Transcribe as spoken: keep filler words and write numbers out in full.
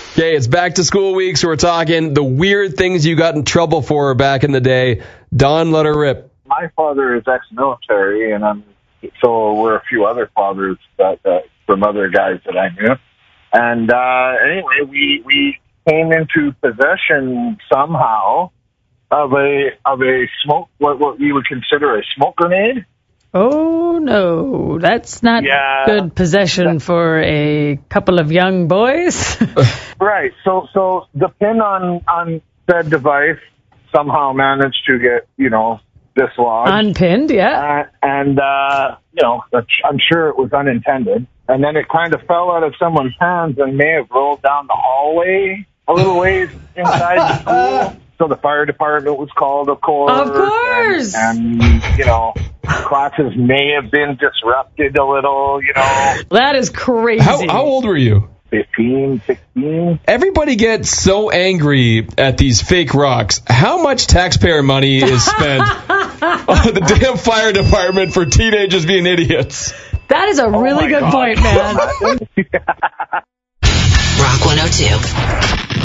Okay, it's back to school week, so we're talking the weird things you got in trouble for back in the day. Don, let her rip. My father is ex-military, and I'm, so were a few other fathers that, that from other guys that I knew. And uh, anyway, we we came into possession somehow of a of a smoke, what what we would consider a smoke grenade. Oh, no, that's not Yeah. good possession for a couple of young boys. Right. So so the pin on, on said device somehow managed to get, you know, dislodged. Unpinned, yeah. Uh, and, uh, you know, I'm sure it was unintended. And then it kind of fell out of someone's hands and may have rolled down the hallway a little ways inside the school. So the fire department was called, of course. Of course. And, and, you know, classes may have been disrupted a little, you know. That is crazy. How, how old were you? fifteen, sixteen. Everybody gets so angry at these fake rocks. How much taxpayer money is spent on the damn fire department for teenagers being idiots? That is a Oh really my good God. point, man. Rock one oh two.